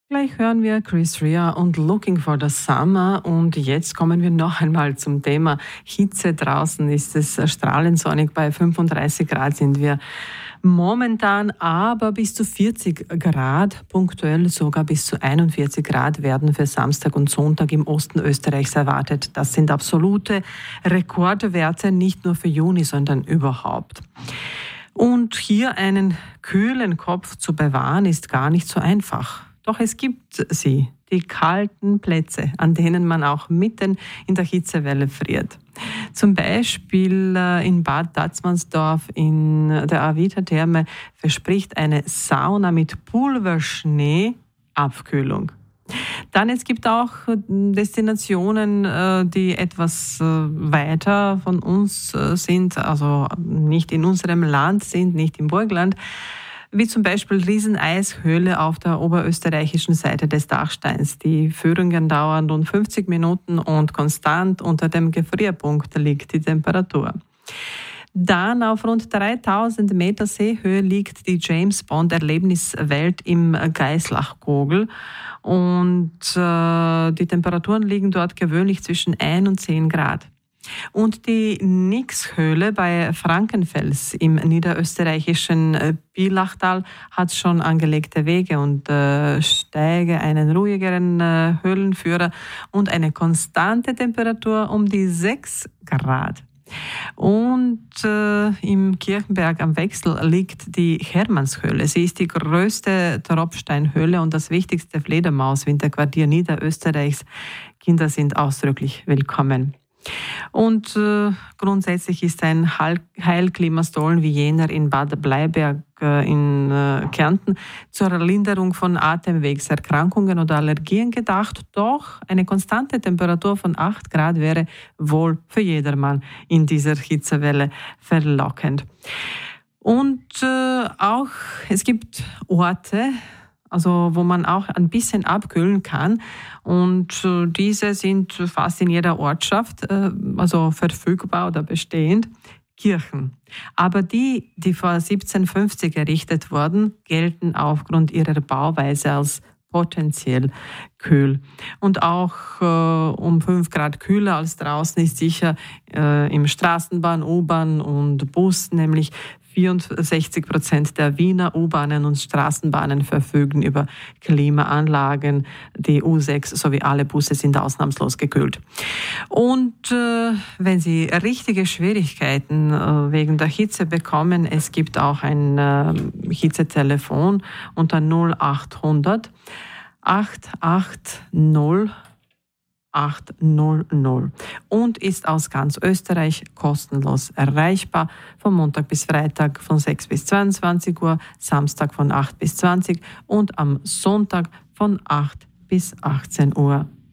Gleich hören wir Chris Rea und Looking for the Summer. Und jetzt kommen wir noch einmal zum Thema Hitze. Draußen ist es strahlend sonnig, bei 35 Grad sind wir momentan, aber bis zu 40 Grad, punktuell sogar bis zu 41 Grad werden für Samstag und Sonntag im Osten Österreichs erwartet. Das sind absolute Rekordwerte, nicht nur für Juni, sondern überhaupt. Und hier einen kühlen Kopf zu bewahren, ist gar nicht so einfach. Doch es gibt sie, die kalten Plätze, an denen man auch mitten in der Hitzewelle friert. Zum Beispiel in Bad Tatzmannsdorf in der Avita-Therme verspricht eine Sauna mit Pulverschnee Abkühlung. Dann es gibt auch Destinationen, die etwas weiter von uns sind, also nicht in unserem Land sind, nicht im Burgenland, wie zum Beispiel Rieseneishöhle auf der oberösterreichischen Seite des Dachsteins. Die Führungen dauern rund 50 Minuten und konstant unter dem Gefrierpunkt liegt die Temperatur. Dann auf rund 3000 Meter Seehöhe liegt die James-Bond-Erlebniswelt im Geislachkogel und die Temperaturen liegen dort gewöhnlich zwischen 1 und 10 Grad. Und die Nix-Höhle bei Frankenfels im niederösterreichischen Billachtal hat schon angelegte Wege und Steige, einen ruhigeren Höhlenführer und eine konstante Temperatur um die 6 Grad. Und im Kirchenberg am Wechsel liegt die Hermannshöhle. Sie ist die größte Tropfsteinhöhle und das wichtigste Fledermaus-Winterquartier Niederösterreichs. Kinder sind ausdrücklich willkommen. Und grundsätzlich ist ein Heilklimastolen wie jener in Bad Bleiberg in Kärnten zur Linderung von Atemwegserkrankungen oder Allergien gedacht. Doch eine konstante Temperatur von 8 Grad wäre wohl für jedermann in dieser Hitzewelle verlockend. Und auch es gibt Orte, also wo man auch ein bisschen abkühlen kann. Und diese sind fast in jeder Ortschaft also verfügbar oder bestehend. Kirchen. Aber die vor 1750 errichtet wurden, gelten aufgrund ihrer Bauweise als potenziell kühl. Und auch um 5 Grad kühler als draußen ist sicher im Straßenbahn, U-Bahn und Bus, nämlich 64% der Wiener U-Bahnen und Straßenbahnen verfügen über Klimaanlagen. Die U6 sowie alle Busse sind ausnahmslos gekühlt. Und wenn Sie richtige Schwierigkeiten wegen der Hitze bekommen, es gibt auch ein Hitzetelefon unter 0800 880 800 und ist aus ganz Österreich kostenlos erreichbar, von Montag bis Freitag von 6 bis 22 Uhr, Samstag von 8 bis 20 und am Sonntag von 8 bis 18 Uhr